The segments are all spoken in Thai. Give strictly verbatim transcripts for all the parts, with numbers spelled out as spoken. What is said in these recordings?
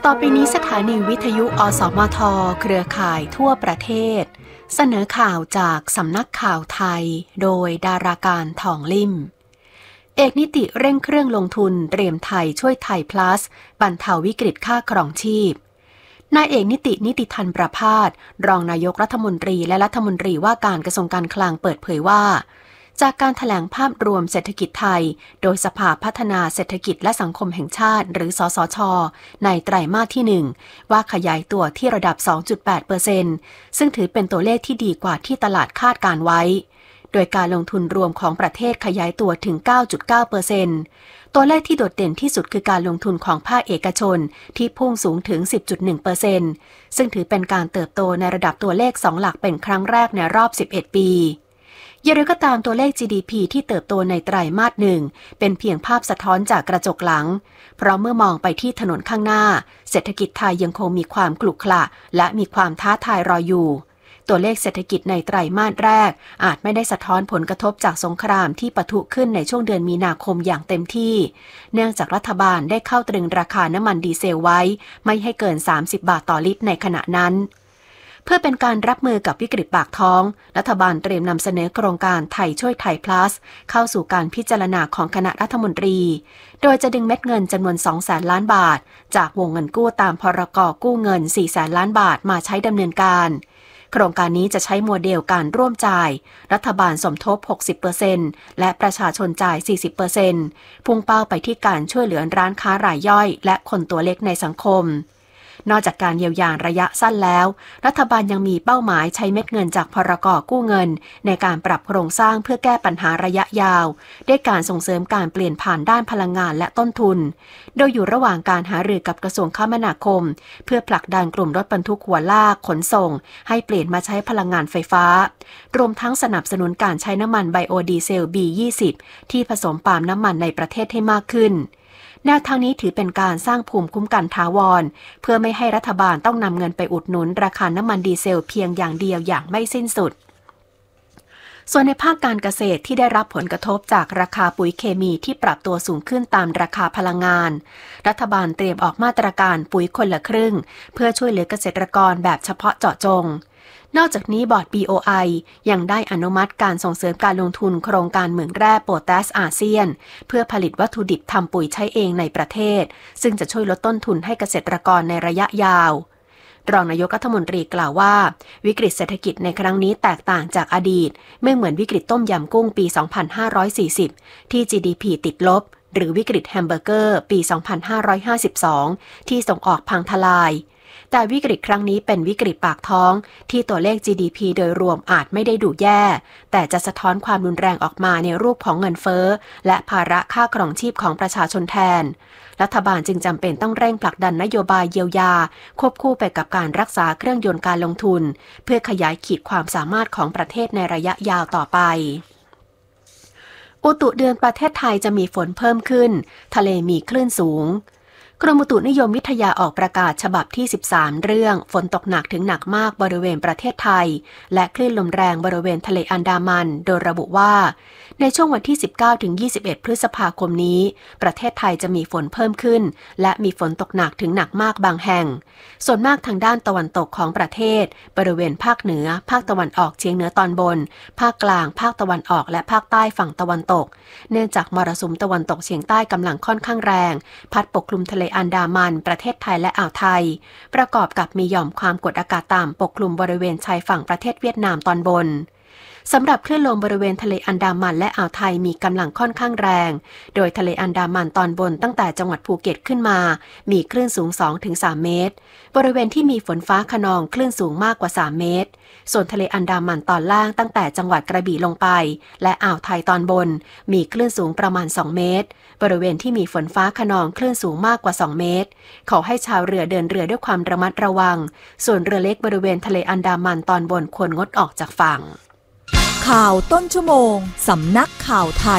ต่อไปนี้สถานีวิทยุอสมทเครือข่ายทั่วประเทศเสนอข่าวจากสำนักข่าวไทยโดยดาราการทองลิ่มเอกนิติเร่งเครื่องลงทุนเตรียมไทยช่วยไทย plus บรรเทาวิกฤตค่าครองชีพนายเอกนิตินิติธันประภาสรองนายกรัฐมนตรีและรัฐมนตรีว่าการกระทรวงการคลังเปิดเผยว่าจากการแถลงภาพรวมเศรษฐกิจไทยโดยสภาพัฒนาเศรษฐกิจและสังคมแห่งชาติหรือสสช.ในไตรมาสที่หนึ่งว่าขยายตัวที่ระดับ สองจุดแปดเปอร์เซ็นต์ ซึ่งถือเป็นตัวเลขที่ดีกว่าที่ตลาดคาดการไว้โดยการลงทุนรวมของประเทศขยายตัวถึง เก้าจุดเก้าเปอร์เซ็นต์ ตัวเลขที่โดดเด่นที่สุดคือการลงทุนของภาคเอกชนที่พุ่งสูงถึง สิบจุดหนึ่งเปอร์เซ็นต์ ซึ่งถือเป็นการเติบโตในระดับตัวเลขสองหลักเป็นครั้งแรกในรอบสิบเอ็ดปีอย่างไรก็ตามตัวเลข จี ดี พี ที่เติบโตในไตรมาสหนึ่งเป็นเพียงภาพสะท้อนจากกระจกหลังเพราะเมื่อมองไปที่ถนนข้างหน้าเศรษฐกิจไทยยังคงมีความขรุขระและมีความท้าทายรออยู่ตัวเลขเศรษฐกิจในไตรมาสแรกอาจไม่ได้สะท้อนผลกระทบจากสงครามที่ปะทุขึ้นในช่วงเดือนมีนาคมอย่างเต็มที่เนื่องจากรัฐบาลได้เข้าตรึงราคาน้ำมันดีเซลไว้ไม่ให้เกินสามสิบบาทต่อลิตรในขณะนั้นเพื่อเป็นการรับมือกับวิกฤตปากท้องรัฐบาลเตรียมนำเสนอโครงการไทยช่วยไทย plus เข้าสู่การพิจารณาของคณะรัฐมนตรีโดยจะดึงเม็ดเงินจำนวน สองแสนล้านบาทจากวงเงินกู้ตามพรก.กู้เงิน สี่แสนล้านบาทมาใช้ดำเนินการโครงการนี้จะใช้โมเดลการร่วมจ่ายรัฐบาลสมทบ หกสิบเปอร์เซ็นต์ และประชาชนจ่าย สี่สิบเปอร์เซ็นต์ พุ่งเป้าไปที่การช่วยเหลือร้านค้ารายย่อยและคนตัวเล็กในสังคมนอกจากการเยียวยาระยะสั้นแล้วรัฐบาลยังมีเป้าหมายใช้เม็ดเงินจากพรก.กู้เงินในการปรับโครงสร้างเพื่อแก้ปัญหาระยะยาวด้วยการส่งเสริมการเปลี่ยนผ่านด้านพลังงานและต้นทุนโดยอยู่ระหว่างการหารือกับกระทรวงคมนาคมเพื่อผลักดันกลุ่มรถบรรทุกหัวลากขนส่งให้เปลี่ยนมาใช้พลังงานไฟฟ้ารวมทั้งสนับสนุนการใช้น้ำมันไบโอดีเซล บี ยี่สิบ ที่ผสมปาล์มน้ำมันในประเทศให้มากขึ้นแนวทางนี้ถือเป็นการสร้างภูมิคุ้มกันถาวรเพื่อไม่ให้รัฐบาลต้องนำเงินไปอุดหนุนราคาน้ำมันดีเซลเพียงอย่างเดียวอย่างไม่สิ้นสุดส่วนในภาคการเกษตรที่ได้รับผลกระทบจากราคาปุ๋ยเคมีที่ปรับตัวสูงขึ้นตามราคาพลังงานรัฐบาลเตรียมออกมาตรการปุ๋ยคนละครึ่งเพื่อช่วยเหลือเกษตรกรแบบเฉพาะเจาะจงนอกจากนี้บอร์ด บี โอ ไอ ยังได้อนุมัติการส่งเสริมการลงทุนโครงการเหมืองแร่โพแทสอาเซียนเพื่อผลิตวัตถุดิบทำปุ๋ยใช้เองในประเทศซึ่งจะช่วยลดต้นทุนให้เกษตรกรในระยะยาวรองนายกรัฐมนตรีกล่าวว่าวิกฤตเศรษฐกิจในครั้งนี้แตกต่างจากอดีตไม่เหมือนวิกฤตต้มยำกุ้งปี สองพันห้าร้อยสี่สิบ ที่ จี ดี พี ติดลบหรือวิกฤตแฮมเบอร์เกอร์ปี สองพันห้าร้อยห้าสิบสอง ที่ส่งออกพังทลายแต่วิกฤตครั้งนี้เป็นวิกฤตปากท้องที่ตัวเลข จี ดี พี โดยรวมอาจไม่ได้ดูแย่แต่จะสะท้อนความรุนแรงออกมาในรูปของเงินเฟ้อและภาระค่าครองชีพของประชาชนแทนรัฐบาลจึงจำเป็นต้องเร่งผลักดันนโยบายเยียวยาควบคู่ไปกับการรักษาเครื่องยนต์การลงทุนเพื่อขยายขีดความสามารถของประเทศในระยะยาวต่อไปอุตุเตือนประเทศไทยจะมีฝนเพิ่มขึ้นทะเลมีคลื่นสูงกรมอุตุนิยมวิทยาออกประกาศฉบับที่สิบสามเรื่องฝนตกหนักถึงหนักมากบริเวณประเทศไทยและคลื่นลมแรงบริเวณทะเลอันดามันโดยระบุว่าในช่วงวันที่ สิบเก้าถึงยี่สิบเอ็ด พฤษภาคมนี้ประเทศไทยจะมีฝนเพิ่มขึ้นและมีฝนตกหนักถึงหนักมากบางแห่งส่วนมากทางด้านตะวันตกของประเทศบริเวณภาคเหนือภาคตะวันออกเฉียงเหนือตอนบนภาคกลางภาคตะวันออกและภาคใต้ฝั่งตะวันตกเนื่องจากมรสุมตะวันตกเฉียงใต้กำลังค่อนข้างแรงพัดปกคลุมทะเลอันดามันประเทศไทยและอ่าวไทยประกอบกับมีหย่อมความกดอากาศต่ำปกคลุมบริเวณชายฝั่งประเทศเวียดนามตอนบนสำหรับคลื่นลมบริเวณทะเลอันดามันและอ่าวไทยมีกำลังค่อนข้างแรงโดยทะเลอันดามันตอนบนตั้งแต่จังหวัดภูเก็ตขึ้นมามีคลื่นสูง สองถึงสาม เมตรบริเวณที่มีฝนฟ้าคะนองคลื่นสูงมากกว่าสามเมตรส่วนทะเลอันดามันตอนล่างตั้งแต่จังหวัดกระบี่ลงไปและอ่าวไทยตอนบนมีคลื่นสูงประมาณสองเมตรบริเวณที่มีฝนฟ้าคะนองคลื่นสูงมากกว่าสองเมตรขอให้ชาวเรือเดินเรือด้วยความระมัดระวังส่วนเรือเล็กบริเวณทะเลอันดามันตอนบนควรงดออกจากฝั่งข่าวต้นชั่วโมงสำนักข่าวไทย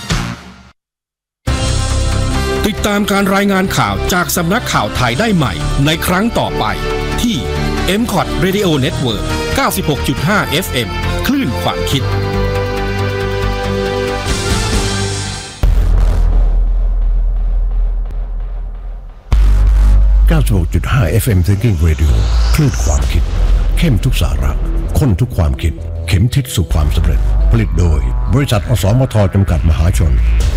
ติดตามการรายงานข่าวจากสำนักข่าวไทยได้ใหม่ในครั้งต่อไปที่ เอ็ม คอท Radio Network เก้าสิบหกจุดห้า เอฟ เอ็ม คลื่นความคิดเก้าสิบหกจุดห้า เอฟ เอ็ม Thinking Radio คลื่นความคิดเข้มทุกสาระข้นทุกความคิดเข็มทิศสู่ความสำเร็จผลิตโดยบริษัทอสมทจำกัดมหาชน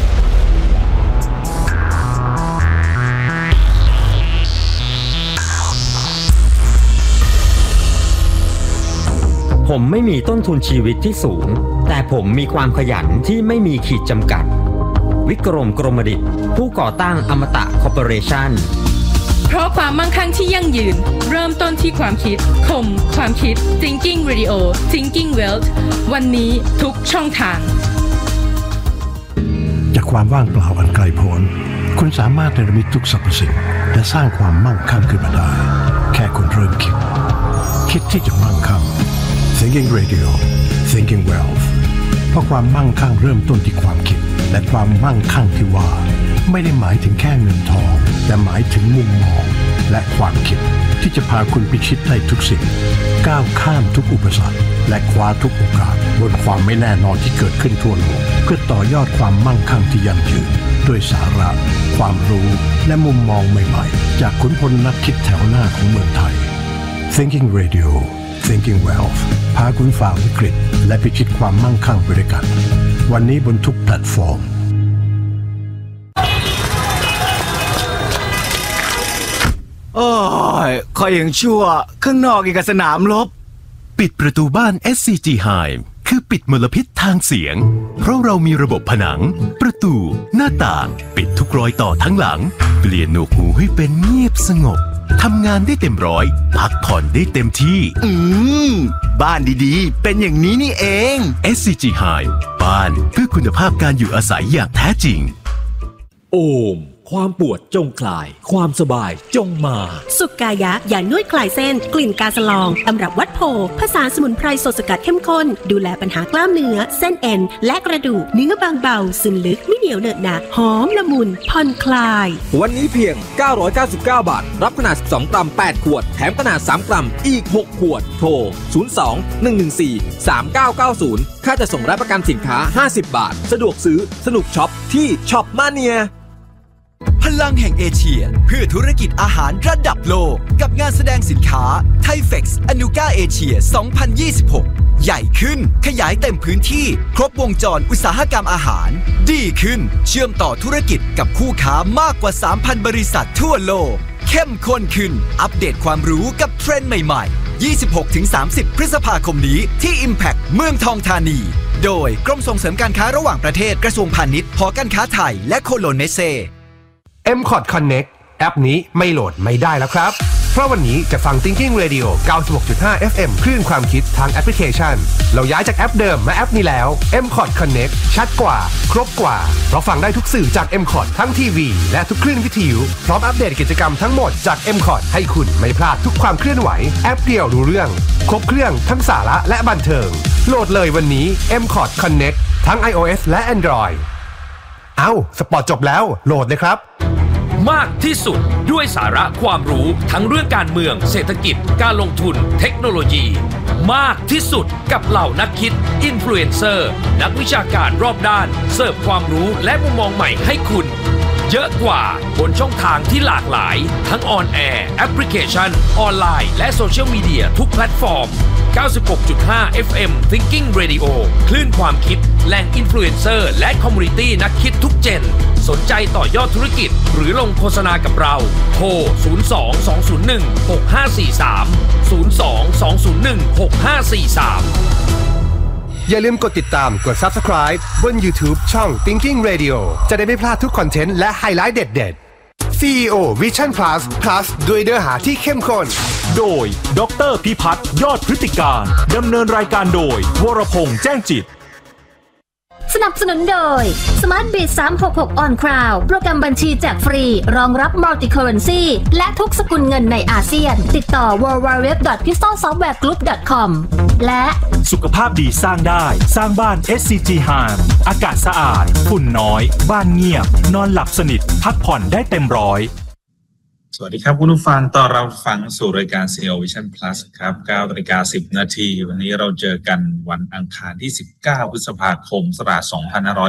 ผมไม่มีต้นทุนชีวิตที่สูงแต่ผมมีความขยันที่ไม่มีขีดจำกัดวิกรมกรมดิษฐ์ผู้ก่อตั้งอมตะคอร์ปอเรชั่นเพราะความมั่งคั่งที่ยั่งยืนเริ่มต้นที่ความคิดคมความคิด Thinking Radio Thinking Wealth วันนี้ทุกช่องทางจากความว่างเปล่าอันไกลโพ้นคุณสามารถเนรมิตทุกสรรพสิ่งและสร้างความมั่งคั่งขึ้นมาได้แค่คุณเริ่มคิดคิดที่จะมั่งคั่ง Thinking Radio Thinking Wealth เพราะความมั่งคั่งเริ่มต้นที่ความคิดและความมั่งคั่งที่ว่าไม่ได้หมายถึงแค่เงินทองแต่หมายถึงมุมมองและความคิดที่จะพาคุณพิชิตได้ทุกสิ่งก้าวข้ามทุกอุปสรรคและคว้าทุกโอกาสบนความไม่แน่นอนที่เกิดขึ้นทั่วโลกเพื่อต่อยอดความมั่งคั่งที่ยั่งยืนด้วยสาระความรู้และมุมมองใหม่ๆจากขุนพลนักคิดแถวหน้าของเมืองไทย Thinking Radio Thinking Wealth พาคุณฝ่าวิกฤตและพิชิตความมั่งคั่งไปด้วยกันวันนี้บนทุกแพลตฟอร์มโอ้ยคอยยังชั่วข้างนอกอีกสนามรบปิดประตูบ้าน เอส ซี จี Hive คือปิดมลพิษทางเสียงเพราะเรามีระบบผนังประตูหน้าต่างปิดทุกรอยต่อทั้งหลังเปลี่ยนหนวกหูให้เป็นเงียบสงบทำงานได้เต็มร้อยพักผ่อนได้เต็มที่อืมบ้านดีๆเป็นอย่างนี้นี่เองเอส ซี จี Hive บ้านเพื่อคุณภาพการอยู่อาศัยอย่างแท้จริงโอมความปวดจงคลายความสบายจงมาสุกายะยานวดคลายเส้นกลิ่นกาสลองตำรับวัดโพผสานสมุนไพรสดสกัดเข้มข้นดูแลปัญหากล้ามเนื้อเส้นเอ็นและกระดูกเนื้อบางเบาซึมลึกไม่เหนียวเหนอะหนะหอมละมุนผ่อนคลายวันนี้เพียงเก้าร้อยเก้าสิบเก้าบาทรับขนาดสิบสองกรัมแปดขวดแถมขนาดสามกรัมอีกหกขวดโทรศูนย์ สอง หนึ่ง หนึ่ง สี่ สาม เก้า เก้า ศูนย์ค่าจะส่งรับประกันสินค้าห้าสิบบาทสะดวกซื้อสนุกช็อปที่ช็อปมาเนียพลังแห่งเอเชียเพื่อธุรกิจอาหารระดับโลกกับงานแสดงสินค้า Thai-Fex Anuga Asia สองพันยี่สิบหกใหญ่ขึ้นขยายเต็มพื้นที่ครบวงจรอุตสาหกรรมอาหารดีขึ้นเชื่อมต่อธุรกิจกับคู่ค้ามากกว่า สามพัน บริษัททั่วโลกเข้มข้นขึ้นอัปเดตความรู้กับเทรนด์ใหม่ๆ ยี่สิบหกถึงสามสิบ พฤษภาคมนี้ที่ Impact เมืองทองธานีโดยกรมส่งเสริมการค้าระหว่างประเทศกระทรวงพาณิชย์หอการค้าไทยและโคโลเนเซเอ็ม คอร์ด Connect แอปนี้ไม่โหลดไม่ได้แล้วครับเพราะวันนี้จะฟัง Thinking Radio เก้าสิบหกจุดห้า เอฟ เอ็ม คลื่นความคิดทางแอปพลิเคชันเราย้ายจากแอปเดิมมาแอปนี้แล้ว เอ็ม คอร์ด Connect ชัดกว่าครบกว่าเพราะฟังได้ทุกสื่อจาก เอ็ม คอร์ด ทั้งทีวีและทุกคลื่นวิทยุพร้อมอัปเดตกิจกรรมทั้งหมดจาก เอ็ม คอร์ด ให้คุณไม่พลาดทุกความเคลื่อนไหวแอปเดียวรู้เรื่องครบเครื่องทั้งสาระและบันเทิงโหลดเลยวันนี้ เอ็ม คอร์ด Connect ทั้ง iOS และ Android เอ้าสปอร์ตจบแล้วโหลดเลยครับมากที่สุดด้วยสาระความรู้ทั้งเรื่องการเมืองเศรษฐกิจการลงทุนเทคโนโลยีมากที่สุดกับเหล่านักคิดอินฟลูเอนเซอร์นักวิชาการรอบด้านเสิร์ฟความรู้และมุมมองใหม่ให้คุณเยอะกว่าบนช่องทางที่หลากหลายทั้งออนแอร์แอปพลิเคชันออนไลน์และโซเชียลมีเดียทุกแพลตฟอร์ม เก้าสิบหกจุดห้า เอฟ เอ็ม Thinking Radio คลื่นความคิดแหล่งอินฟลูเอนเซอร์และคอมมูนิตี้นักคิดทุกเจนสนใจต่อยอดธุรกิจหรือลงโฆษณากับเราโทรศูนย์ สอง สอง ศูนย์ หนึ่ง หก ห้า สี่ สาม ศูนย์ สอง สอง ศูนย์ หนึ่ง หก ห้า สี่ สามอย่าลืมกดติดตามกด Subscribe บน YouTube ช่อง Thinking Radio จะได้ไม่พลาดทุกคอนเทนต์และไฮไลท์เด็ดๆ ซี อี โอ Vision Plus Plus ด้วยเนื้อหาที่เข้มข้นโดยดร.พิพัฒน์ยอดพฤติการดำเนินรายการโดยวรพงษ์แจ้งจิตสนับสนุนโดย SmartBit สามหกหก On Cloud โปรแกรมบัญชีแจกฟรีรองรับ Multi Currency และทุกสกุลเงินในอาเซียนติดต่อ ดับเบิลยู ดับเบิลยู ดับเบิลยู ดอท พิสตอล ซอฟต์แวร์กรุ๊ป ดอท คอม และสุขภาพดีสร้างได้สร้างบ้าน เอส ซี จี Hive อากาศสะอาดฝุ่นน้อยบ้านเงียบนอนหลับสนิทพักผ่อนได้เต็มร้อยสวัสดีครับคุณผู้ฟังต้อนรับฟังสู่รายการ ซี อี โอ Vision Plus ครับ เก้านาฬิกาสิบนาทีวันนี้เราเจอกันวันอังคารที่สิบเก้าพฤษภาคมศักราชสองพันห้าร้อย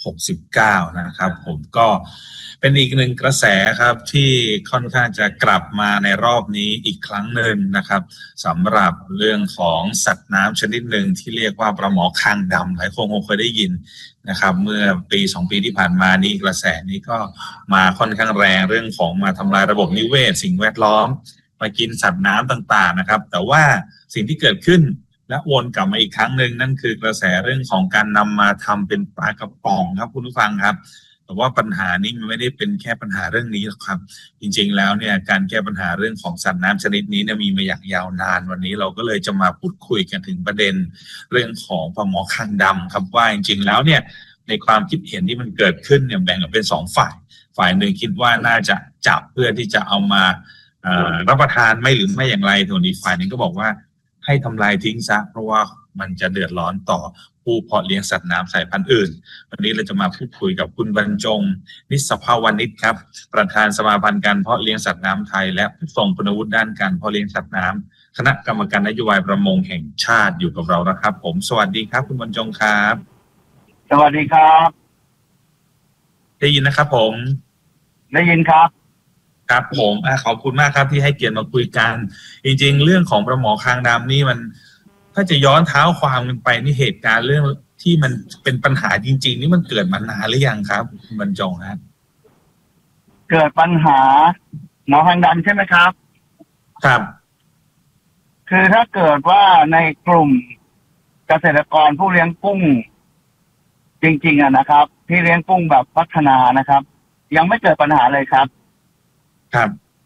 หกสิบเก้านะครับผมก็เป็นอีกหนึ่งกระแสครับที่ค่อนข้างจะกลับมาในรอบนี้อีกครั้งหนึ่งนะครับสำหรับเรื่องของสัตว์น้ำชนิดหนึ่งที่เรียกว่าปลาหมอคางดำหลายคนคงเคยได้ยินนะครับเมื่อปีสองปีที่ผ่านมานี้กระแสนี้ก็มาค่อนข้างแรงเรื่องของมาทำลายระบบนิเวศสิ่งแวดล้อมมากินสัตว์น้ำต่างๆนะครับแต่ว่าสิ่งที่เกิดขึ้นและวนกลับมาอีกครั้งหนึ่งนั่นคือกระแสเรื่องของการนำมาทำเป็นปลากระป๋องครับคุณผู้ฟังครับแต่ว่าปัญหานี้มันไม่ได้เป็นแค่ปัญหาเรื่องนี้หรอกครับจริงๆแล้วเนี่ยการแก้ปัญหาเรื่องของสัตว์น้ำชนิดนี้เนี่ยมีมาอย่างยาวนานวันนี้เราก็เลยจะมาพูดคุยกันถึงประเด็นเรื่องของปลาหมอคางดำครับว่าจริงๆแล้วเนี่ยในความคิดเห็นที่มันเกิดขึ้นเนี่ยแบ่งออกเป็นสองฝ่ายฝ่ายหนึ่งคิดว่าน่าจะจับเพื่อที่จะเอามารับประทานไม่หรือไม่อย่างไรส่วนอีกฝ่ายหนึ่งก็บอกว่าให้ทำลายทิ้งซะเพราะว่ามันจะเดือดร้อนต่อผู้เพาะเลี้ยงสัตว์น้ำสายพันธุ์อื่นวันนี้เราจะมาพูดคุยกับคุณบรรจงนิสภาวนิชครับประธานสมาพันธ์การเพาะเลี้ยงสัตว์น้ำไทยและผู้ทรงคุณวุฒิด้านการเพาะเลี้ยงสัตว์น้ำคณะกรรมการนโยบายประมงแห่งชาติอยู่กับเรานะครับผมสวัสดีครับคุณบรรจงครับสวัสดีครับได้ยินนะครับผมได้ยินครับครับผมขอบคุณมากครับที่ให้เกียรติมาคุยกันจริงๆเรื่องของปลาหมอคางดำนี่มันถ้าจะย้อนเท้าความกันไปนี่เหตุการณ์เรื่องที่มันเป็นปัญหาจริงๆนี่มันเกิดมานานหรือยังครับคุณบรรจงครับเกิดปัญหาหมอคางดำใช่ไหมครับครับคือถ้าเกิดว่าในกลุ่มเกษตรกรผู้เลี้ยงกุ้งจริงๆอะนะครับที่เลี้ยงกุ้งแบบพัฒนานะครับยังไม่เกิดปัญหาเลยครับครับ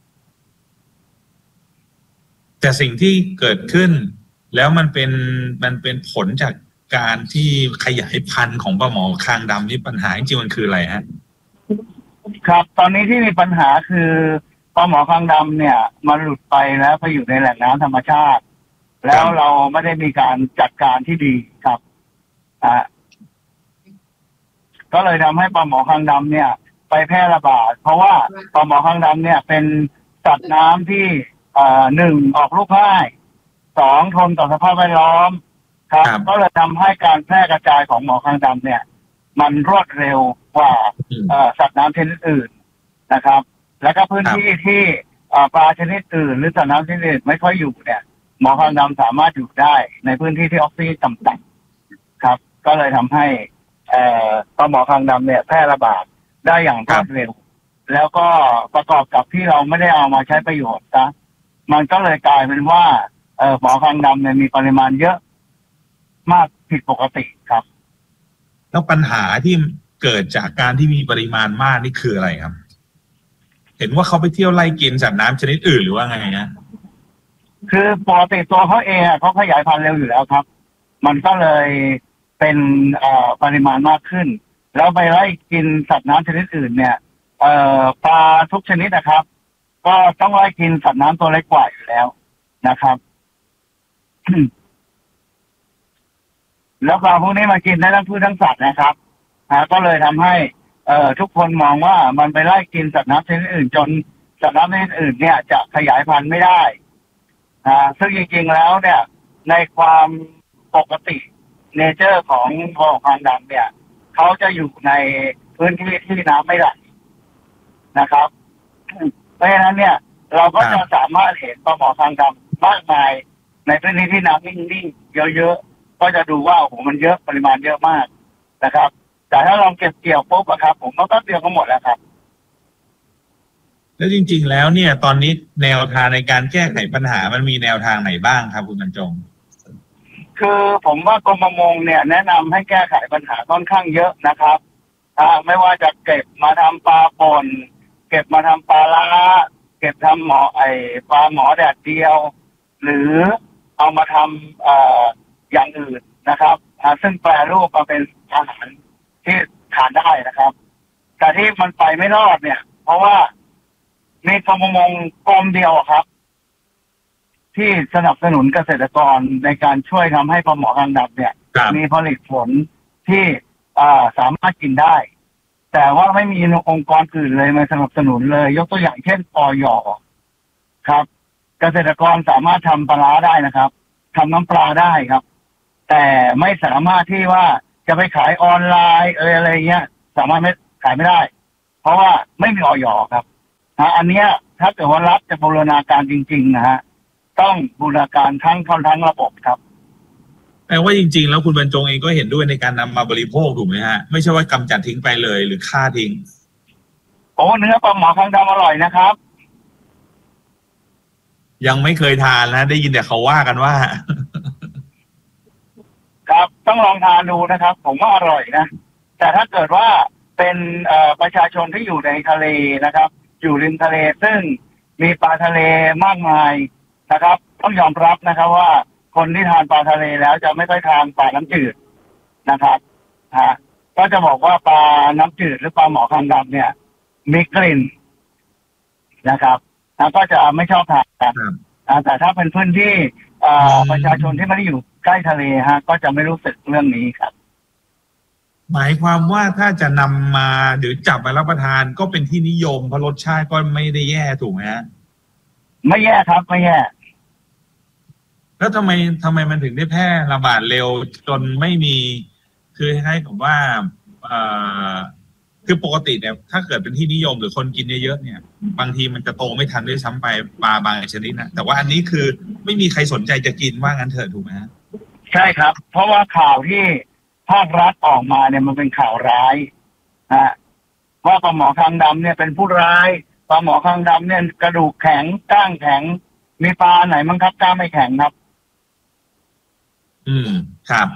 แต่สิ่งที่เกิดขึ้นแล้วมันเป็นมันเป็นผลจากการที่ขยายพันธุ์ของปลาหมอคางดำนี่ปัญหาจริงๆมันคืออะไรฮะครับตอนนี้ที่มีปัญหาคือปลาหมอคางดำเนี่ยมันหลุดไปแล้วไปอยู่ในแหล่งน้ำธรรมชาติแล้วเราไม่ได้มีการจัดการที่ดีครับอ่าก็เลยทำให้ปลาหมอคางดำเนี่ยไปแพร่ระบาดเพราะว่าปลาหมอคางดำเนี่ยเป็นสัตว์น้ำที่อ่าหนึ่งออกลูกง่ายสองทนต่อสภาพแวดล้อมครับก็เลยทำให้การแพร่กระจายของหมอคางดำเนี่ยมันรวดเร็วกว่าสัตว์น้ำชนิดอื่นนะครับแล้วก็พื้นที่ที่ปลาชนิดอื่นหรือสัตว์น้ำชนิดอื่นไม่ค่อยอยู่เนี่ยหมอคางดำสามารถอยู่ได้ในพื้นที่ที่ออกซิเจนต่ำๆครับก็เลยทำให้ปลาหมอคางดำเนี่ยแพร่ระบาดได้อย่างรวดเร็วแล้วก็ประกอบกับที่เราไม่ได้เอามาใช้ประโยชน์นะมันก็เลยกลายเป็นว่าเอ่อหมอคางดำเนี่ยมีปริมาณเยอะมากผิดปกติครับแล้วปัญหาที่เกิดจากการที่มีปริมาณมากนี่คืออะไรครับเห็นว่าเขาไปเที่ยวไล่กินสัตว์น้ำชนิดอื่นหรือว่าไงฮะคือปกติตัวเขาเองเขาขยายพันธุ์เร็วอยู่แล้วครับมันก็เลยเป็นเอ่อปริมาณมากขึ้นแล้วไปไล่กินสัตว์น้ำชนิดอื่นเนี่ยเอ่อปลาทุกชนิดนะครับก็ต้องไล่กินสัตว์น้ำตัวเล็กกว่าอยู่แล้วนะครับ แล้วปลาพวกนี้มากินได้ทั้งพืชทั้งสัตว์นะครับอ่าก็เลยทำให้เอ่อทุกคนมองว่ามันไปไล่กินสัตว์น้ำชนิดอื่นจนสัตว์น้ำชนิดอื่นเนี่ยจะขยายพันธุ์ไม่ได้อ่าซึ่งจริงๆแล้วเนี่ยในความปกติเนเจอร์ของปลาหมอคางดำเนี่ยเขาจะอยู่ในพื้นที่ที่น้ำไม่ไหลนะครับเพราะฉะนั้นเนี่ยเราก็จะสามารถเห็นปลาหมอคางดำมากมายในพื้นที่ที่น้ำนิ่งๆเยอะๆก็จะดูว่าโอ้โหมันเยอะปริมาณเยอะมากนะครับแต่ถ้าลองเก็บเกี่ยวปุ๊บอะครับผมก็แป๊บเดียวก็หมดแล้วครับแล้วจริงๆแล้วเนี่ยตอนนี้แนวทางในการแก้ไขปัญหามันมีแนวทางไหนบ้างครับคุณบรรจงคือผมว่ากรมประมงเนี่ยแนะนำให้แก้ไขปัญหาค่อนข้างเยอะนะครับอ่าไม่ว่าจะเก็บมาทำปลาป่นเก็บมาทำปลาล้าเก็บทำหมอไอปลาหมอแดดเดียวหรือเอามาทำเอ่ออย่างอื่นนะครับอ่าซึ่งแปรรูปมาเป็นอาหารที่ทานได้นะครับแต่ที่มันไปไม่รอดเนี่ยเพราะว่ามีกรมประมงกรมเดียวครับที่สนับสนุนเกษตรกรในการช่วยทำให้ปลาหมอคางดำเนี่ยมีผลิตผลที่อ่าสามารถกินได้แต่ว่าไม่มีองค์กรอื่นเลยมาสนับสนุนเลยยกตัวอย่างเช่นปย.ครับเกษตรกรสามารถทำปลาร้าได้นะครับทำน้ำปลาได้ครับแต่ไม่สามารถที่ว่าจะไปขายออนไลน์เอออะไรเงี้ยสามารถไม่ขายไม่ได้เพราะว่าไม่มีอย.ครับนะอันเนี้ยถ้าเกิดว่ารัฐจะบูรณาการจริงๆนะฮะต้องบูรณาการทั้งทั้งระบบครับแปลว่าจริงๆแล้วคุณบรรจงเองก็เห็นด้วยในการนำมาบริโภคถูกไหมฮะไม่ใช่ว่ากำจัดทิ้งไปเลยหรือฆ่าทิ้งโอ้เนื้อปลาหมอคางดำอร่อยนะครับยังไม่เคยทานนะได้ยินแต่เขาว่ากันว่าครับต้องลองทานดูนะครับผมว่าอร่อยนะแต่ถ้าเกิดว่าเป็นประชาชนที่อยู่ในทะเลนะครับอยู่ริมทะเลซึ่งมีปลาทะเลมากมายนะครับต้องยอมรับนะครับว่าคนที่ทานปลาทะเลแล้วจะไม่ค่อยทานปลาน้ำจืดนะครับฮะก็จะบอกว่าปลาน้ำจืดหรือปลาหมอคางดำเนี่ยมีกลิ่นนะครับแล้วก็จะไม่ชอบทานแต่ถ้าเป็นพื้นที่ประชาชนที่ไม่ได้อยู่ใกล้ทะเลฮะก็จะไม่รู้สึกเรื่องนี้ครับหมายความว่าถ้าจะนำมาหรือจับมารับประทานก็เป็นที่นิยมเพราะรสชาติก็ไม่ได้แย่ถูกไหมฮะไม่แย่ครับไม่แย่แล้วทำไมทำไมมันถึงได้แพร่ระบาดเร็วจนไม่มีคือให้ผมว่าเอ่อคือปกติเนี่ยถ้าเกิดเป็นที่นิยมหรือคนกินเยอะๆเนี่ยบางทีมันจะโตไม่ทันด้วยซ้ำไปปลาบางชนิดนะแต่ว่าอันนี้คือไม่มีใครสนใจจะกินว่างั้นเถอะถูกไหมฮะใช่ครับเพราะว่าข่าวที่ภาครัฐออกมาเนี่ยมันเป็นข่าวร้ายฮะว่าปลาหมอคางดำเนี่ยเป็นผู้ร้ายปลาหมอคางดำเนี่ยกระดูกแข็งก้างแข็งมีปลาไหนมั้งครับก้างไม่แข็งครับอืมครับ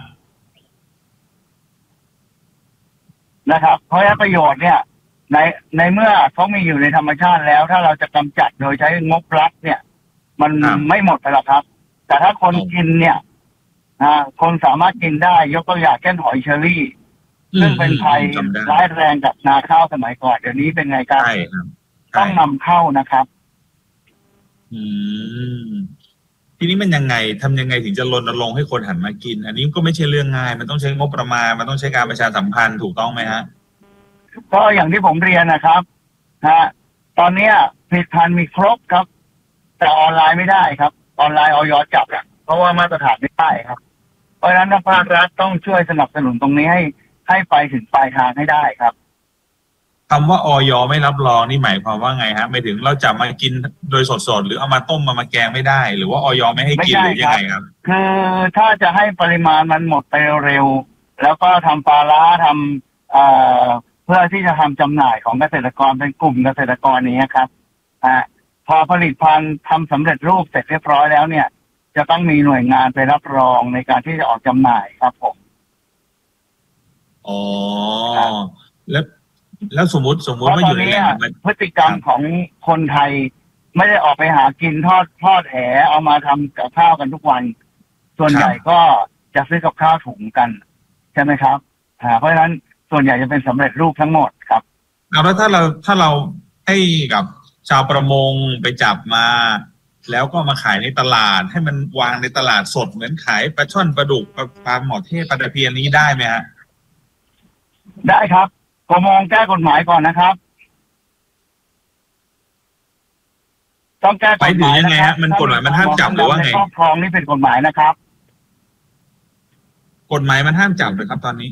นะครับเพราะฉะนั้นประโยชน์เนี่ยในในเมื่อเขามีอยู่ในธรรมชาติแล้วถ้าเราจะกำจัดโดยใช้งบรัฐเนี่ยมันไม่หมดไปหรอกครับแต่ถ้าคนกินเนี่ยนะคนสามารถกินได้ยกตัวอย่างเช่นหอยเชอรี่ซึ่งเป็นภัยร้ายแรงกับนาข้าวสมัยก่อนเดี๋ยวนี้เป็นไงครับต้องนำเข้านะครับอืมทีนี้มันยังไงทำยังไงถึงจะรณรงค์ให้คนหันมากินอันนี้ก็ไม่ใช่เรื่องง่ายมันต้องใช้งบประมาณมันต้องใช้การประชาสัมพันธ์ถูกต้องไหมฮะก็อย่างที่ผมเรียนนะครับฮะตอนนี้ผลิตภัณฑ์มีครบครับแต่ออนไลน์ไม่ได้ครับออนไลน์อย.จับอ่ะเพราะว่ามาตรฐานไม่ได้ครับเพราะฉะนั้นภาครัฐต้องช่วยสนับสนุนตรงนี้ให้ให้ไปถึงปลายทางให้ได้ครับคำว่าอย.ไม่รับรองนี่หมายความว่าไงฮะไม่ถึงเราจะมากินโดยสดๆหรือเอามาต้มมามาแกงไม่ได้หรือว่าอย.ไม่ให้กินหรือยังไงครับคือถ้าจะให้ปริมาณมันหมดไปเร็วแล้วก็ทำปลาร้าทำเอ่อเพื่อที่จะทำจำหน่ายของเกษตรกรเป็นกลุ่มเกษตรกรนี้ครับอ่าพอผลิตภัณฑ์ทำสำเร็จรูปเสร็จเรียบร้อยแล้วเนี่ยจะต้องมีหน่วยงานไปรับรองในการที่จะออกจำหน่ายครับผมอ๋อแล้วแล้วสมมติสมมติว่าอยู่ในแหล่งพฤติกรรมของคนไทยไม่ได้ออกไปหากินทอดทอดแหเอามาทำกับข้าวกันทุกวันส่วนใหญ่ก็จะซื้อกับข้าวถุงกันใช่ไหมครับเพราะฉะนั้นส่วนใหญ่จะเป็นสำเร็จรูปทั้งหมดครับเอาแล้วถ้าเราถ้าเราให้กับชาวประมงไปจับมาแล้วก็มาขายในตลาดให้มันวางในตลาดสดเหมือนขายปลาช่อนปลาดุกปลาหมอเทศปลาตะเพียนนี้ได้ไหมฮะได้ครับประมงแก้กฎหมายก่อนนะครับต้องแก้กฎหมายยังไงฮะมันกฎหมายมันห้ามจับหรือว่าไงครอบครองนี่เป็นกฎหมายนะครับกฎหมายมันห้ามจับเลยครับตอนนี้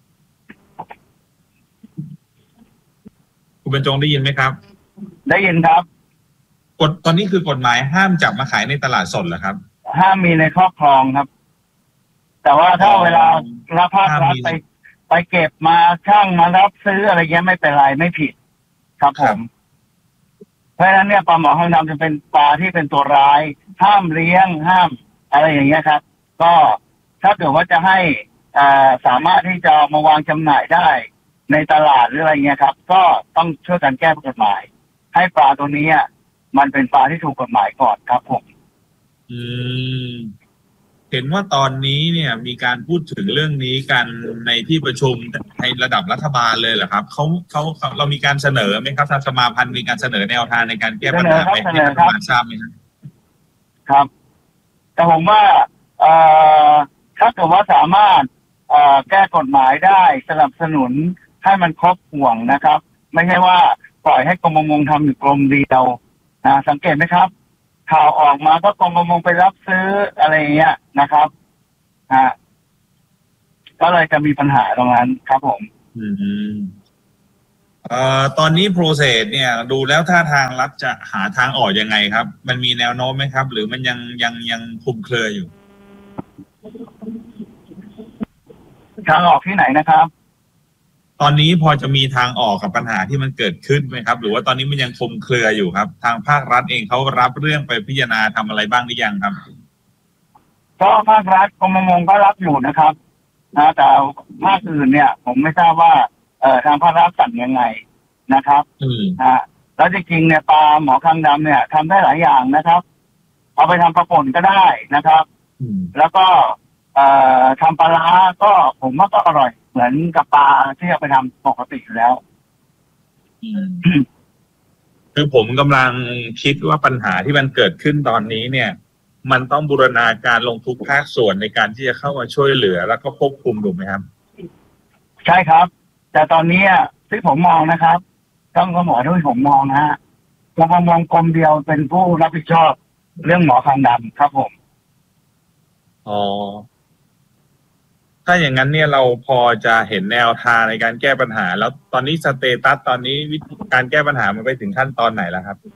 คุณบรรจงได้ยินไหมครับได้ยินครับกฎตอนนี้คือกฎหมายห้ามจับมาขายในตลาดสดเหรอครับห้ามมีในครอบครองครับแต่ว่าถ้าเวลารับภาครัฐไปไปเก็บมาช่างมารับซื้ออะไรเงี้ยไม่เป็นไรไม่ผิดครับผมเพราะฉะนั้นเนี่ยปลาหมอคางดำจะเป็นปลาที่เป็นตัวร้ายห้ามเลี้ยงห้ามอะไรอย่างเงี้ยครับก็ถ้าเกิดว่าจะให้อ่าสามารถที่จะมาวางจำหน่ายได้ในตลาดหรืออะไรเงี้ยครับก็ต้องช่วยกันแก้กฎหมายให้ปลาตัวนี้มันเป็นปลาที่ถูกกฎหมายก่อนครับผมอืมเห็นว่าตอนนี้เนี่ยมีการพูดถึงเรื่องนี้กันในที่ประชุมในระดับรัฐบาลเลยเหรอครับเขาเขาเรามีการเสนอไหมครับทางสมาพันธ์มีการเสนอแนวทางในการแก้ปัญหาไหมให้รัฐบาลทราบไหมครับครับแต่ผมว่าเอ่อถ้าเกิดว่าสามารถเอ่อแก้กฎหมายได้สนับสนุนให้มันครบห่วงนะครับไม่ใช่ว่าปล่อยให้กรมประมงทำอยู่กรมเดียวนะสังเกตไหมครับข่าวออกมาก็กรมประมงไปรับซื้ออะไรอย่างเงี้ยนะครับฮะก็เลยจะมีปัญหาตรงนั้นครับผมอืมเอ่อตอนนี้โปรเซสเนี่ยดูแล้วท่าทางรัฐจะหาทางออกยังไงครับมันมีแนวโน้มไหมครับหรือมันยังยังยังคลุมเครืออยู่ทางออกที่ไหนนะครับตอนนี้พอจะมีทางออกกับปัญหาที่มันเกิดขึ้นไหมครับหรือว่าตอนนี้มันยังคลุมเครืออยู่ครับทางภาครัฐเองเขารับเรื่องไปพิจารณาทำอะไรบ้างหรือยังครับก็ภาครัฐกรมประมงก็รับอยู่นะครับนะแต่ภาคอื่นเนี่ยผมไม่ทราบว่าเอ่อทางภาครัฐสั่งยังไงนะครับนะแล้วจริงๆเนี่ยปลาหมอคางดำเนี่ยทำได้หลายอย่างนะครับเอาไปทำปลาป่นก็ได้นะครับแล้วก็เอ่อทำปลาร้าก็ผมว่าก็อร่อยเหมือนกับปลาที่เอาไปทำปกติอยู่แล้วคือผมกำลังคิดว่าปัญหาที่มันเกิดขึ้นตอนนี้เนี่ยมันต้องบูรณาการลงทุกภาคส่วนในการที่จะเข้ามาช่วยเหลือแล้วก็ควบคุมถูกไหมครับใช่ครับแต่ตอนนี้ที่ผมมองนะครับต้องก็หมอที่ผมมองนะฮะกรมประมงกรมเดียวเป็นผู้รับผิดชอบเรื่องหมอคางดำครับผมอ๋อถ้าอย่างนั้นเนี่ยเราพอจะเห็นแนวทางในการแก้ปัญหาแล้วตอนนี้สเตตัสตอนนี้การแก้ปัญหามันไปถึงขั้นตอนไหนแล้วครับ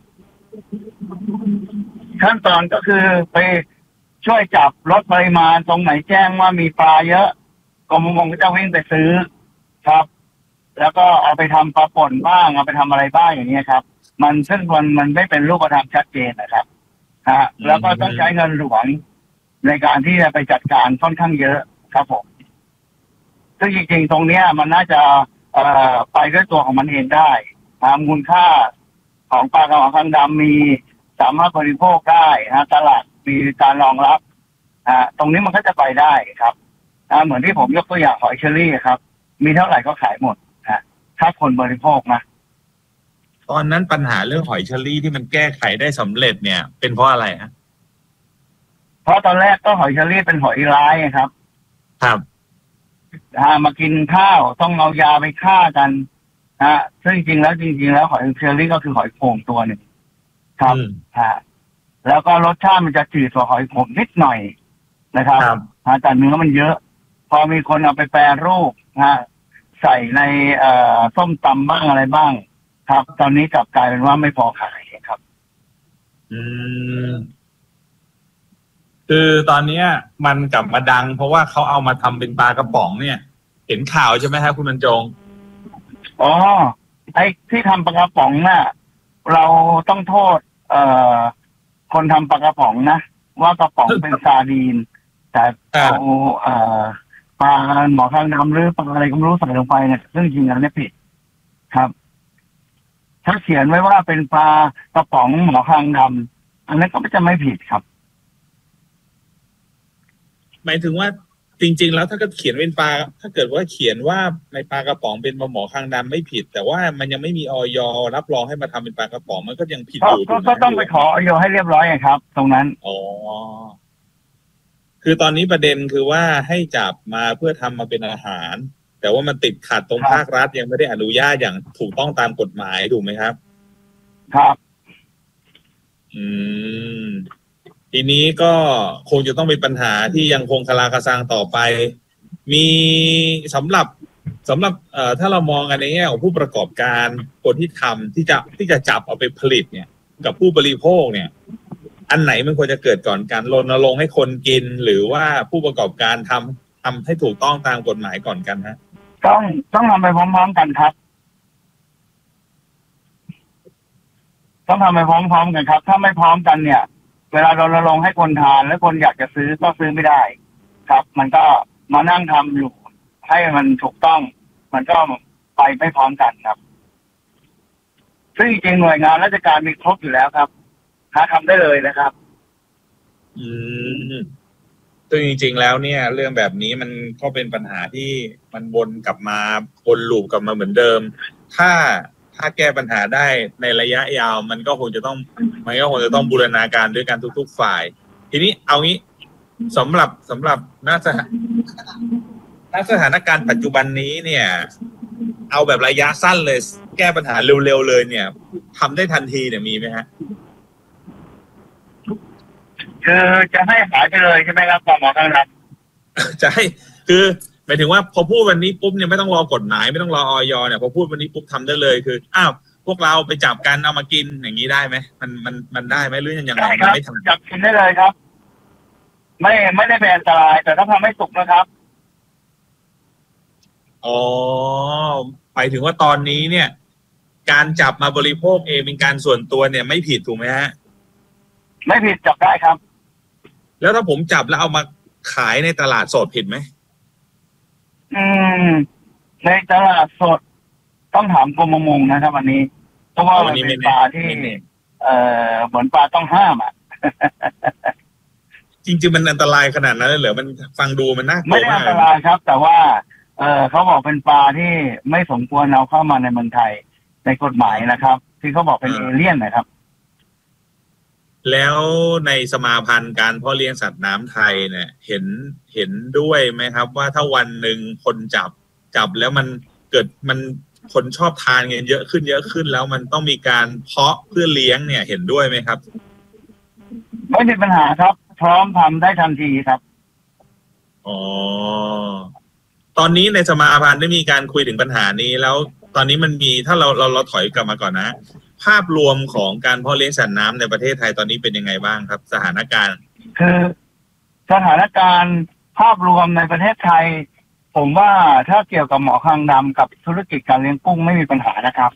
ขั้นตอนก็คือไปช่วยจับลดปริมาณตรงไหนแจ้งว่ามีปลาเยอะกรมประมงก็จะวิ่งไปซื้อครับแล้วก็เอาไปทำปลาป่นบ้างเอาไปทำอะไรบ้างอย่างนี้ครับมันซึ่งมันมันไม่เป็นรูปธรรมชัดเจนนะครับฮะแล้วก็ต้องใช้เงินหลวงในการที่จะไปจัดการค่อนข้างเยอะครับผมซึ่งจริงๆตรงเนี้ยมันน่าจะเอ่อไปด้วยตัวของมันเองได้ตามมูลค่าของปลากระป๋องคางดำมีสามารถบริโภคได้นะตลาดมีการรองรับอ่าตรงนี้มันก็จะไปได้ครับอ่าเหมือนที่ผมยกตัวอย่างหอยเชอรี่ครับมีเท่าไหร่ก็ขายหมดฮะถ้าคนบริโภคนะตอนนั้นปัญหาเรื่องหอยเชอรี่ที่มันแก้ไขได้สำเร็จเนี่ยเป็นเพราะอะไรฮะเพราะตอนแรกก็หอยเชอรี่เป็นหอยร้ายครับครับอ่ามากินข้าวต้องเอายาไปฆ่ากันฮะซึ่งจริงๆแล้วจริงๆแล้วหอยเชอรี่ก็คือหอยโข่งตัวหนึ่งครับฮะแล้วก็รสชาติมันจะจืดกว่าหอยขมนิดหน่อยนะครับฮะแต่เนื้อมันเยอะพอมีคนเอาไปแปรรูปฮะใส่ในเอ่อส้มตำบ้างอะไรบ้างครับตอนนี้กลับกลายเป็นว่าไม่พอขายครับอืมคือตอนนี้มันกลับมาดังเพราะว่าเขาเอามาทำเป็นปลากระป๋องเนี่ยเห็นข่าวใช่ไหมครับคุณบรรจงอ๋อไอ้ที่ทำปลากระป๋องน่ะเราต้องโทษเอ่อคนทำปลากระป๋องนะว่ากระป๋องเป็นซาดีนแต่เอาเอ่อปลาหมอคางดำหรือปลาอะไรก็ไม่รู้ใส่ลงไปเนี่ยซึ่งจริงๆแล้วเนี่ยผิดครับถ้าเขียนไว้ว่าเป็นปลากระป๋องหมอคางดำอันนั้นก็จะไม่ผิดครับหมายถึงว่าจริงๆแล้วถ้าเกิดเขียนเป็นปลาถ้าเกิดว่าเขียนว่าในปลากระป๋องเป็นปลาหมอคางดำไม่ผิดแต่ว่ามันยังไม่มีออยรับรองให้มาทำเป็นปลากระป๋องมันก็ยังผิดอยู่ก็ต้องไปขอออยให้เรียบร้อยครับตรงนั้นอ๋อคือตอนนี้ประเด็นคือว่าให้จับมาเพื่อทำมาเป็นอาหารแต่ว่ามันติดขัดตรงภาครัฐยังไม่ได้อนุญาตอย่างถูกต้องตามกฎหมายถูกไหมครับครับอืมทีนี้ก็คงจะต้องเป็นปัญหาที่ยังคงคลาคาซังต่อไปมีสำหรับสำหรับเอ่อถ้าเรามองกันในแง่ของผู้ประกอบการคนที่ทำที่จะที่จะจับเอาไปผลิตเนี่ยกับผู้บริโภคเนี่ยอันไหนมันควรจะเกิดก่อนกันรณรงค์ให้คนกินหรือว่าผู้ประกอบการทำทำให้ถูกต้องตามกฎหมายก่อนกันฮะต้องต้องทำไปพร้อมๆกันครับต้องทำไปพร้อมๆกันครับถ้าไม่พร้อมกันเนี่ยเวลาเราลงให้คนทานและคนอยากจะซื้อก็ซื้อไม่ได้ครับมันก็มานั่งทำอยู่ให้มันถูกต้องมันก็ไปไม่พร้อมกันครับซึ่งจริงๆหน่วยงานราชการมีครบอยู่แล้วครับหาทำได้เลยนะครับอืมซึ่งจริงๆแล้วเนี่ยเรื่องแบบนี้มันก็เป็นปัญหาที่มันวนกลับมาวนลูปกลับมาเหมือนเดิมถ้าถ้าแก้ปัญหาได้ในระยะยาวมันก็คงจะต้องมันก็คงจะต้องบูรณาการด้วยกันทุกๆฝ่ายทีนี้เอางี้สำหรับสำหรับณสถานณสถานการณ์ปัจจุบันนี้เนี่ยเอาแบบระยะสั้นเลยแก้ปัญหาเร็วๆเลยเนี่ยทำได้ทันทีเนี่ยมีไหมฮะคือจะให้หายไปเลยใช่ไหมครับหมอคางดำจะให้คือหมายถึงว่าพอพูดวันนี้ปุ๊บเนี่ยไม่ต้องรอกฎหมายไม่ต้องรออยเนี่ยพอพูดวันนี้ปุ๊บทำได้เลยคืออ้าวพวกเราไปจับกันเอามากินอย่างนี้ได้ไหมมันมันมันได้ไหมหรือยังไงมันไม่ทำจับกินได้เลยครับไม่ไม่ได้เป็นอันตรายแต่ต้องทำให้สุกนะครับอ๋อไปถึงว่าตอนนี้เนี่ยการจับมาบริโภคเองเป็นการส่วนตัวเนี่ยไม่ผิดถูกไหมฮะไม่ผิดจับได้ครับแล้วถ้าผมจับแล้วเอามาขายในตลาดสดผิดไหมอืมในตลาดสดต้องถามกรมประมงนะครับวันนี้เพราะว่ามันเป็นปลาที่เอ่อเหมือนปลาต้องห้ามอ่ะจริงๆมันอันตรายขนาดนั้นเลยเหรอมันฟังดูมันน่ากลัวมากไม่ได้อันตรายครับแต่ว่าเออเขาบอกเป็นปลาที่ไม่สมควรเอาเข้ามาในเมืองไทยในกฎหมายนะครับที่เขาบอกเป็นเอเลี่ยนนะครับแล้วในสมาพันธ์การเพาะเลี้ยงสัตว์น้ำไทยเนี่ยเห็นเห็นด้วยไหมครับว่าถ้าวันหนึ่งคนจับจับแล้วมันเกิดมันคนชอบทานเงินเยอะขึ้นเยอะขึ้นแล้วมันต้องมีการเพาะเพื่อเลี้ยงเนี่ยเห็นด้วยไหมครับไม่มีปัญหาครับพร้อมทำได้ทันทีครับอ๋อตอนนี้ในสมาพันธ์ได้มีการคุยถึงปัญหานี้แล้วตอนนี้มันมีถ้าเราเราเราถอยกลับมาก่อนนะภาพรวมของการเพาะเลี้ยงสัตว์น้ำในประเทศไทยตอนนี้เป็นยังไงบ้างครับสถานการณ์คือสถานการณ์ภาพรวมในประเทศไทยผมว่าถ้าเกี่ยวกับหมอคางดำกับธุรกิจการเลี้ยงกุ้งไม่มีปัญหานะครับ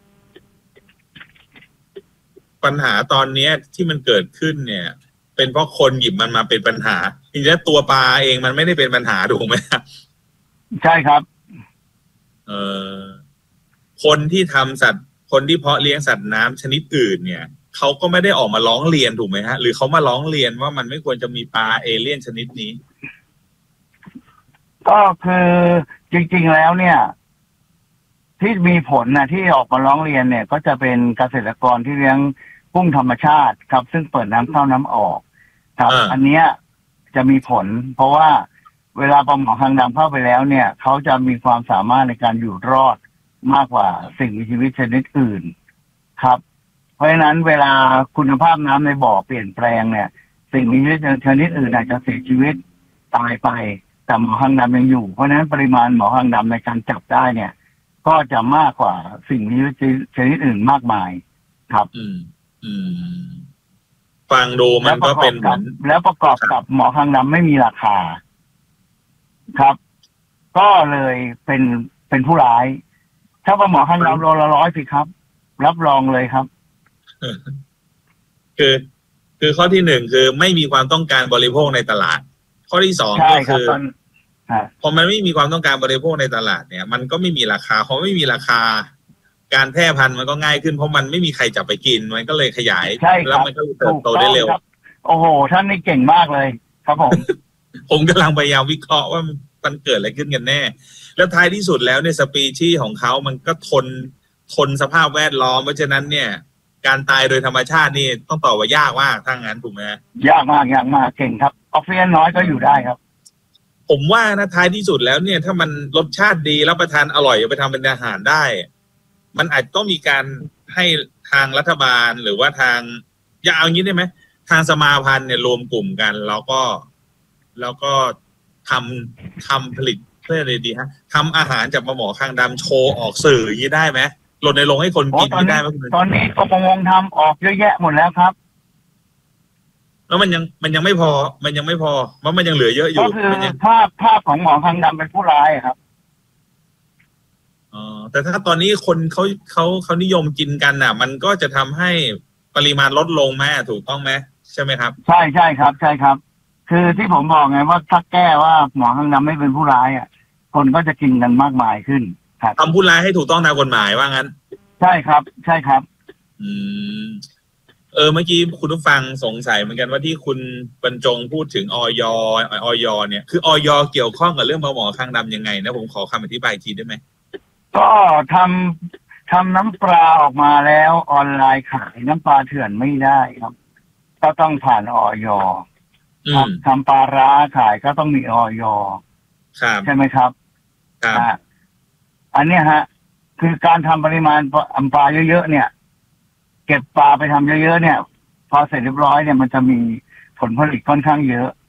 ปัญหาตอนนี้ที่มันเกิดขึ้นเนี่ยเป็นเพราะคนหยิบมันมาเป็นปัญหาจริงๆแล้วตัวปลาเองมันไม่ได้เป็นปัญหาถูกไหมครับใช่ครับเอ่อคนที่ทำสัตว์คนที่เพาะเลี้ยงสัตว์น้ำชนิดอื่นเนี่ยเขาก็ไม่ได้ออกมาร้องเรียนถูกไหมฮะหรือเขามาร้องเรียนว่ามันไม่ควรจะมีปลาเอเลี่ยนชนิดนี้ก็คือจริงๆแล้วเนี่ยที่มีผลนะที่ออกมาร้องเรียนเนี่ยก็จะเป็นเกษตรกรที่เลี้ยงกุ้งธรรมชาติครับซึ่งเปิดน้ำเข้าน้ำออกครับอันเนี้ยจะมีผลเพราะว่าเวลาปลาหมอคางดำเข้าไปแล้วเนี่ยเขาจะมีความสามารถในการอยู่รอดมากกว่าสิ่งมีชีวิตชนิดอื่นครับเพราะฉะนั้นเวลาคุณภาพน้ำในบ่อเปลี่ยนแปลงเนี่ยสิ่งมีชีวิตชนิดอื่นอาจจะเสียชีวิตตายไปแต่หมอคางดำยังอยู่เพราะฉะนั้นปริมาณหมอคางดำในการจับได้เนี่ยก็จะมากกว่าสิ่งมีชีวิตชนิดอื่นมากมายครับอืมอืมฟังดูมันก็เป็นเหมือนแล้วประกอบกับหมอคางดำไม่มีราคาครับก็เลยเป็นเป็นผู้ร้ายถ้าปลาหมอคางดำโลละร้อยสิครับรับรองเลยครับคือคือข้อที่หนึ่งคือไม่มีความต้องการบริโภคในตลาดข้อที่สองก็คือพอมันไม่มีความต้องการบริโภคในตลาดเนี่ยมันก็ไม่มีราคาพอไม่มีราคาการแพร่พันธุ์มันก็ง่ายขึ้นเพราะมันไม่มีใครจับไปกินมันก็เลยขยายแล้วมันก็เติบโตได้เร็วโอ้โหท่านนี่เก่งมากเลยครับผมผมกำลังพยายามวิเคราะห์ว่ามันเกิดอะไรขึ้นกันแน่แล้วท้ายที่สุดแล้วเนี่ยสปีชีส์ของเขามันก็ทนทนสภาพแวดล้อมเพราะฉะนั้นเนี่ยการตายโดยธรรมชาตินี่ต้องตอบว่ายากมากถ้างั้นถูกไหมยากมากยากมากเก่งครับออกซิเจนน้อยก็อยู่ได้ครับผมว่านะท้ายที่สุดแล้วเนี่ยถ้ามันรสชาติดีรับประทานอร่อยเอาไปทำเป็นอาหารได้มันอาจต้องมีการให้ทางรัฐบาลหรือว่าทางอย่าเอางี้ได้ไหมทางสมาพันธ์เนี่ยรวมกลุ่มกันแล้วก็แล้วก็ทำทำผลิตเพื่ออะไรดีฮะทำอาหารจากปลาหมอคางดำโชว์ออกสื่ออย่างนี้ได้ไหมรณรงค์ให้คนกินได้ไหมตอนนี้กรมประมงทำออกเยอะแยะหมดแล้วครับแล้วมันยังมันยังไม่พอมันยังไม่พอเพราะมันยังเหลือเยอะอยู่ก็คือภาพภาพของหมอคางดำเป็นผู้ร้ายครับอ๋อแต่ถ้าตอนนี้คนเขาเขาเขานิยมกินกันน่ะมันก็จะทำให้ปริมาณลดลงไหมถูกต้องไหมใช่ไหมครับใช่ใช่ครับใช่ครับคือที่ผมบอกไงว่าถ้าแก้ว่าหมอคางดำไม่เป็นผู้ร้ายอ่ะคนก็จะกินกันมากมายขึ้นครับทำผู้ร้ายให้ถูกต้องตามกฎหมายว่างั้นใช่ครับใช่ครับอืมเออเมื่อกี้คุณผู้ฟังสงสัยเหมือนกันว่าที่คุณบรรจงพูดถึงอย อยเนี่ยคืออยเกี่ยวข้องกับเรื่องปลาหมอคางดำยังไงนะผมขอคำอธิบายทีได้ไหมก็ทำทำน้ำปลาออกมาแล้วออนไลน์ขายน้ำปลาเถื่อนไม่ได้ครับก็ต้องผ่านอย ทำปลาร้าขายก็ต้องมีอย ใช่ไหมครับครับอันนี้ฮะคือการทำปริมาณปลาเยอะๆเนี่ยเก็บปลาไปทำเยอะๆเนี่ยพอเสร็จเรียบร้อยเนี่ยมันจะมีผลผลิตค่อนข้างเยอะ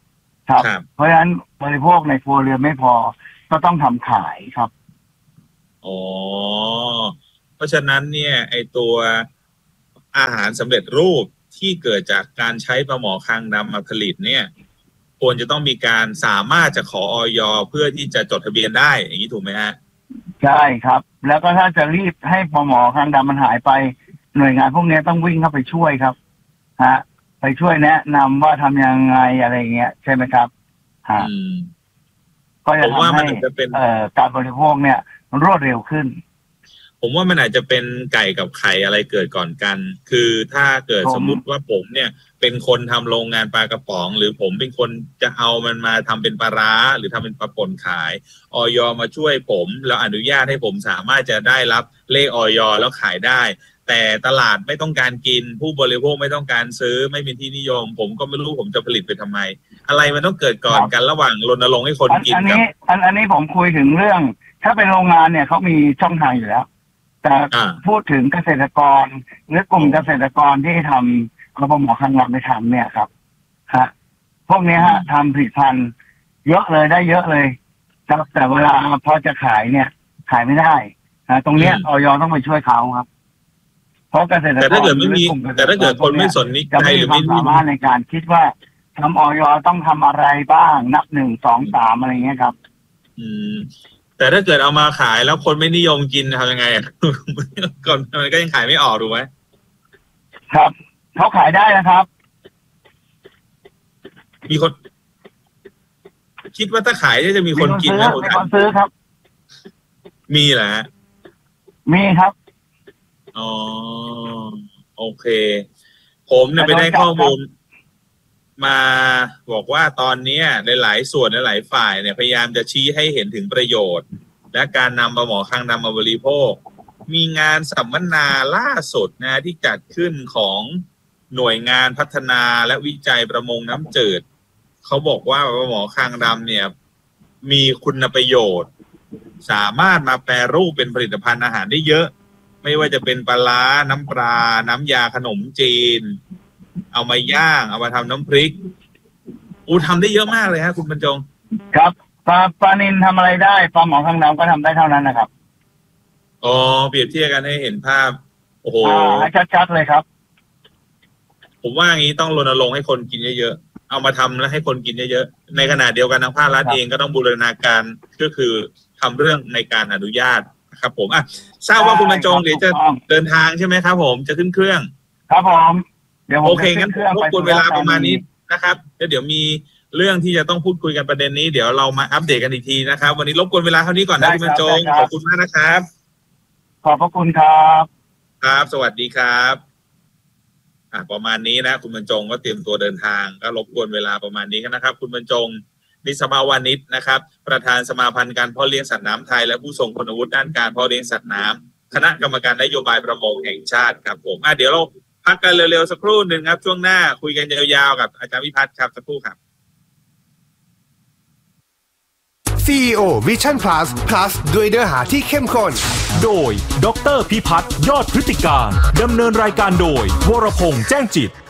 ครับเพราะฉะนั้นบริโภคในครัวเรือนไม่พอก็ต้องทำขายครับอ๋อเพราะฉะนั้นเนี่ยไอตัวอาหารสำเร็จรูปที่เกิดจากการใช้ปลาหมอคางดำมาผลิตเนี่ยควรจะต้องมีการสามารถจะขอ อย.เพื่อที่จะจดทะเบียนได้อย่างนี้ถูกไหมฮะใช่ครับแล้วก็ถ้าจะรีบให้ปลาหมอคางดำมันหายไปหน่วยงานพวกนี้ต้องวิ่งเข้าไปช่วยครับฮะไปช่วยแนะนำว่าทำยังไงอะไรเงี้ยใช่ไหมครับฮะก็จะทำให้การบริโภคเนี่ยรวดเร็วขึ้นผมว่ามันอาจจะเป็นไก่กับไข่อะไรเกิดก่อนกันคือถ้าเกิดสมมุติว่าผมเนี่ยเป็นคนทำโรงงานปลากระป๋องหรือผมเป็นคนจะเอามันมาทำเป็นปลาร้าหรือทำเป็นปลาป่นขายอย.มาช่วยผมแล้วอนุญาตให้ผมสามารถจะได้รับเลขอย.แล้วขายได้แต่ตลาดไม่ต้องการกินผู้บริโภคไม่ต้องการซื้อไม่เป็นที่นิยมผมก็ไม่รู้ผมจะผลิตไปทำไมอะไรมันต้องเกิดก่อนกันระหว่างรณรงค์ให้คนกินกับอันนี้อันนี้ผมคุยถึงเรื่องถ้าเป็นโรงงานเนี่ยเขามีช่องทางอยู่แล้วแต่พูดถึงเกษตรกรหรือกลุ่มเกษตรกรที่ทำกระป๋องหมอคางดำไปทำเนี่ยครับฮะพวกนี้ฮะทำผลิตภัณฑ์เยอะเลยได้เยอะเลยครับแต่เวลาพอจะขายเนี่ยขายไม่ได้นะตรงเนี้ยอย.ต้องไปช่วยเขาครับเพราะเกษตรกรแต่ถ้าเกิดไม่มีแต่ถ้าเกิดคนไม่สนนิใจหรือไม่สามารถในการคิดว่าทำอย.ต้องทำอะไรบ้างนับหนึ่งสองสามอะไรเงี้ยครับอืมแต่ถ้าเกิดเอามาขายแล้วคนไม่นิยมกินทำยังไงอ่ะก่อนมันก็ยังขายไม่ออกถูกไหมครับเขาขายได้นะครับมีคนคิดว่าถ้าขายจะมีคนกินไหมมีคนซื้อครับมีแหละมีครับอ๋อโอเคผมเนี่ยไปได้ข้อมูลมาบอกว่าตอนนี้หลายๆส่วนหลายๆฝ่ายเนี่ยพยายามจะชี้ให้เห็นถึงประโยชน์และการนำปลาหมอคางดำมาบริโภคมีงานสัมมนาล่าสุดนะที่จัดขึ้นของหน่วยงานพัฒนาและวิจัยประมงน้ำจืดเขาบอกว่าปลาหมอคางดำเนี่ยมีคุณประโยชน์สามารถมาแปรรูปเป็นผลิตภัณฑ์อาหารได้เยอะไม่ว่าจะเป็นปลาร้าน้ำปลาน้ำยาขนมจีนเอามาย่างเอามาทำน้ำพริกอูทำได้เยอะมากเลยฮะคุณบรรจงครับปลาปลานิลทำอะไรได้ปลาหมอคางดำก็ทำได้เท่านั้นนะครับอ๋อเปรียบเทียบกันให้เห็นภาพโอ้โหชัดๆเลยครับผมว่าอย่างนี้ต้องรณรงค์ให้คนกินเยอะๆเอามาทำแล้วให้คนกินเยอะๆในขณะเดียวกันทางภาครัฐเองก็ต้องบูรณาการก็คือทำเรื่องในการอนุญาตครับผมอ่ะทราบว่าคุณบรรจงเดี๋ยวจะเดินทางใช่ไหมครับผมจะขึ้นเครื่องครับผมเดี๋ยวผมโอเคงั้นรบกวนเวลาประมาณนี้นะครับแล้วเดี๋ยวมีเรื่องที่จะต้องพูดคุยกันประเด็นนี้เดี๋ยวเรามาอัปเดตกันอีกทีนะครับวันนี้รบกวนเวลาเท่านี้ก่อนนะคุณบรรจงขอบคุณมากนะครับขอบพระคุณครับครับสวัสดีครับอ่ะประมาณนี้นะคุณบรรจงก็เตรียมตัวเดินทางก็รบกวนเวลาประมาณนี้กันนะครับคุณบรรจงนิสมาวานิชนะครับประธานสมาพันธ์การเพาะเลี้ยงสัตว์น้ำไทยและผู้ทรงคุณวุฒิด้านการเพาะเลี้ยงสัตว์น้ำคณะกรรมการนโยบายประมงแห่งชาติครับผมอ่ะเดี๋ยวเราพักกันเร็วๆสักครู่หนึ่งครับช่วงหน้าคุยกันยาวๆกับอาจารย์วิพัฒน์ครับสักครู่ครับซี อี โอ Vision Plus Plus ด้วยเนื้อหาที่เข้มข้นโดยดร.พิพัฒน์ยอดพฤติการดำเนินรายการโดยวรพงษ์แจ้งจิต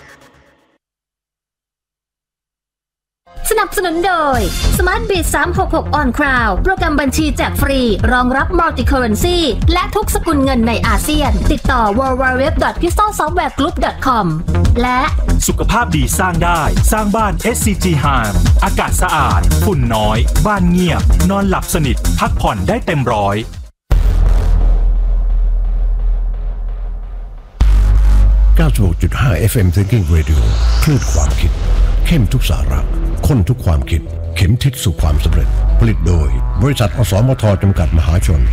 สนับสนุนโดย Smart Bit สามหกหก On Cloud โปรแกรมบัญชีแจกฟรีรองรับ Multi Currency และทุกสกุลเงินในอาเซียนติดต่อ ดับเบิลยู ดับเบิลยู ดับเบิลยู ดอท พิสตอล ซอฟต์แวร์ กรุ๊ป ดอท คอม และสุขภาพดีสร้างได้สร้างบ้าน เอส ซี จี Harm อากาศสะอาดฝุ่นน้อยบ้านเงียบนอนหลับสนิทพักผ่อนได้เต็มร้อยเก้าสิบหกจุดห้า เอฟ เอ็ม Thinking Radio คลื่นความคิดเข้มทุกสาระข้นทุกความคิดเข็มทิศสู่ความสำเร็จผลิตโดยบริษัทอสมทจำกัดมหาชน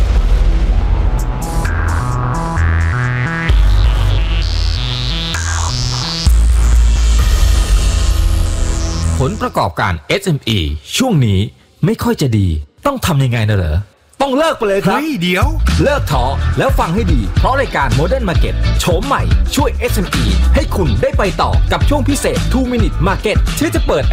ผลประกอบการ เอส เอ็ม อี ช่วงนี้ไม่ค่อยจะดีต้องทำยังไงนะเหรอต้องเลิกไปเลยครับเฮ้ยเดี๋ยวเลิกท้อแล้วฟังให้ดีเพราะรายการ Modern Market โฉมใหม่ช่วย เอส เอ็ม อี ให้คุณได้ไปต่อกับช่วงพิเศษ two minute market ที่จะเปิด